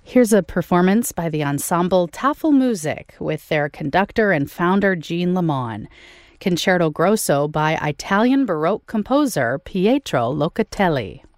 Here's a performance by the ensemble Tafelmusik with their conductor and founder Jean Lamont. Concerto Grosso by Italian Baroque composer Pietro Locatelli.